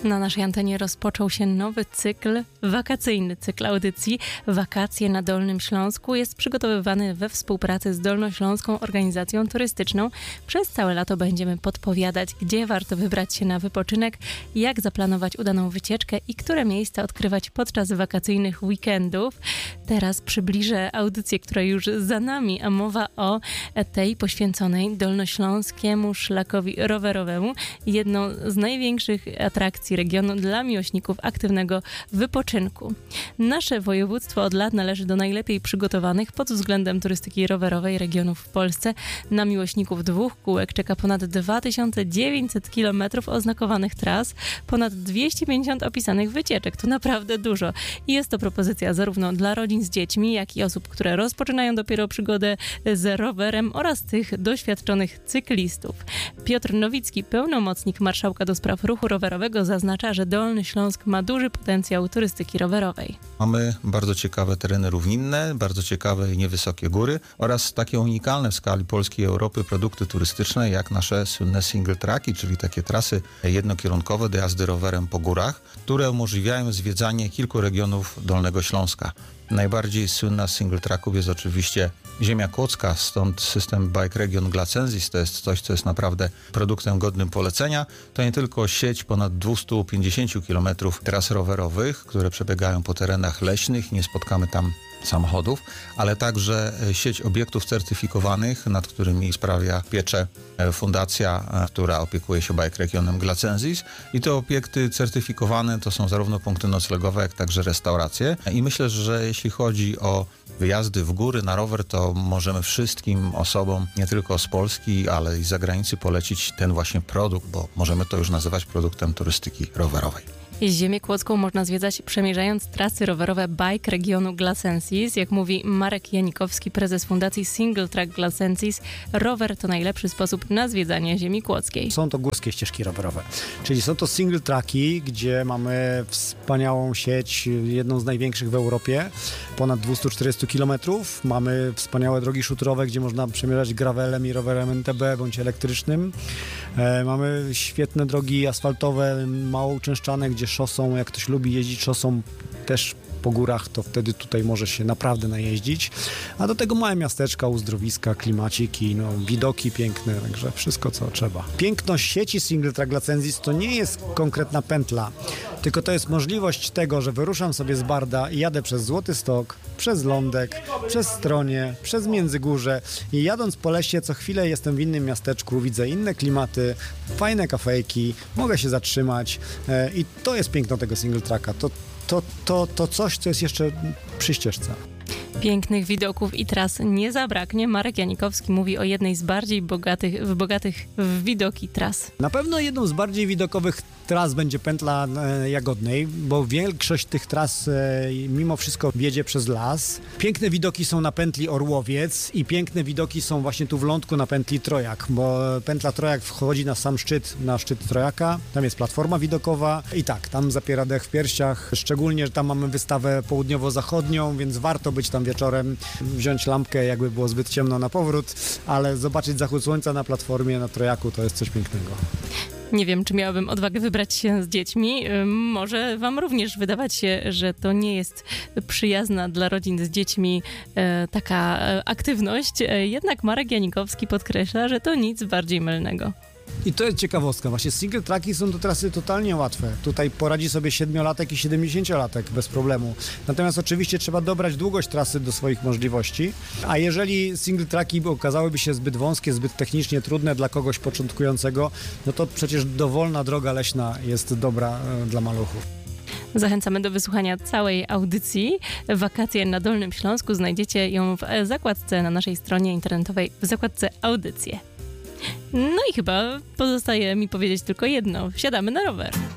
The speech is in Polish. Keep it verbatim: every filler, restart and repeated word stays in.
Na naszej antenie rozpoczął się nowy cykl, wakacyjny cykl audycji Wakacje na Dolnym Śląsku. Jest przygotowywany we współpracy z Dolnośląską Organizacją Turystyczną. Przez całe lato będziemy podpowiadać, gdzie warto wybrać się na wypoczynek, jak zaplanować udaną wycieczkę i które miejsca odkrywać podczas wakacyjnych weekendów. Teraz przybliżę audycję, która już za nami, a mowa o tej poświęconej dolnośląskiemu szlakowi rowerowemu. Jedną z największych atrakcji regionu dla miłośników aktywnego wypoczynku. Nasze województwo od lat należy do najlepiej przygotowanych pod względem turystyki rowerowej regionów w Polsce. Na miłośników dwóch kółek czeka ponad dwa tysiące dziewięćset kilometrów oznakowanych tras, ponad dwieście pięćdziesiąt opisanych wycieczek. To naprawdę dużo. I jest to propozycja zarówno dla rodzin z dziećmi, jak i osób, które rozpoczynają dopiero przygodę z rowerem oraz tych doświadczonych cyklistów. Piotr Nowicki, pełnomocnik marszałka do spraw ruchu rowerowego, zaznacza, że Dolny Śląsk ma duży potencjał turystyki rowerowej. Mamy bardzo ciekawe tereny równinne, bardzo ciekawe i niewysokie góry oraz takie unikalne w skali Polski i Europy produkty turystyczne, jak nasze słynne single tracki, czyli takie trasy jednokierunkowe do jazdy rowerem po górach, które umożliwiają zwiedzanie kilku regionów Dolnego Śląska. Najbardziej słynna z single tracków jest oczywiście ziemia kłodzka, stąd system Bike Region Glacensis. To jest coś, co jest naprawdę produktem godnym polecenia. To nie tylko sieć ponad dwieście pięćdziesiąt kilometrów tras rowerowych, które przebiegają po terenach leśnych, nie spotkamy tam samochodów, ale także sieć obiektów certyfikowanych, nad którymi sprawia pieczę fundacja, która opiekuje się Bike Regionem Glacensis. I te obiekty certyfikowane to są zarówno punkty noclegowe, jak także restauracje. I myślę, że jeśli chodzi o wyjazdy w góry na rower, to możemy wszystkim osobom, nie tylko z Polski, ale i z zagranicy polecić ten właśnie produkt, bo możemy to już nazywać produktem turystyki rowerowej. Ziemię kłodzką można zwiedzać przemierzając trasy rowerowe Bike Regionu Glacensis. Jak mówi Marek Janikowski, prezes fundacji Single Track Glacensis, rower to najlepszy sposób na zwiedzanie ziemi kłodzkiej. Są to górskie ścieżki rowerowe, czyli są to single tracki, gdzie mamy wspaniałą sieć, jedną z największych w Europie, ponad dwieście czterdzieści kilometrów. Mamy wspaniałe drogi szutrowe, gdzie można przemierzać gravelem i rowerem N T B bądź elektrycznym. E, mamy świetne drogi asfaltowe, mało uczęszczane, gdzie szosą, jak ktoś lubi jeździć szosą też po górach, to wtedy tutaj może się naprawdę najeździć. A do tego małe miasteczka, uzdrowiska, klimaciki, no, widoki piękne, także wszystko, co trzeba. Piękność sieci Single Track Glacensis to nie jest konkretna pętla, tylko to jest możliwość tego, że wyruszam sobie z Barda i jadę przez Złoty Stok, przez Lądek, przez Stronie, przez Międzygórze i jadąc po lesie co chwilę jestem w innym miasteczku, widzę inne klimaty, fajne kafejki, mogę się zatrzymać e, i to jest piękno tego single tracka. To, to, to, to coś, co jest jeszcze przy ścieżce. Pięknych widoków i tras nie zabraknie. Marek Janikowski mówi o jednej z bardziej bogatych, w bogatych w widoki tras. Na pewno jedną z bardziej widokowych tras będzie pętla e, Jagodnej, bo większość tych tras e, mimo wszystko wiedzie przez las. Piękne widoki są na pętli Orłowiec i piękne widoki są właśnie tu w Lądku na pętli Trojak, bo pętla Trojak wchodzi na sam szczyt, na szczyt Trojaka. Tam jest platforma widokowa i tak, tam zapiera dech w piersiach, szczególnie, że tam mamy wystawę południowo-zachodnią, więc warto być tam wieczorem, wziąć lampkę, jakby było zbyt ciemno na powrót, ale zobaczyć zachód słońca na platformie, na Trojaku, to jest coś pięknego. Nie wiem, czy miałabym odwagę wybrać się z dziećmi. Może wam również wydawać się, że to nie jest przyjazna dla rodzin z dziećmi e, taka aktywność. Jednak Marek Janikowski podkreśla, że to nic bardziej mylnego. I to jest ciekawostka. Właśnie single tracki są to trasy totalnie łatwe. Tutaj poradzi sobie siedmiolatek i siedemdziesięciolatek bez problemu. Natomiast oczywiście trzeba dobrać długość trasy do swoich możliwości. A jeżeli single tracki okazałyby się zbyt wąskie, zbyt technicznie trudne dla kogoś początkującego, no to przecież dowolna droga leśna jest dobra e, dla maluchów. Zachęcamy do wysłuchania całej audycji. Wakacje na Dolnym Śląsku. Znajdziecie ją w zakładce na naszej stronie internetowej, w zakładce audycje. No i chyba pozostaje mi powiedzieć tylko jedno. Wsiadamy na rower.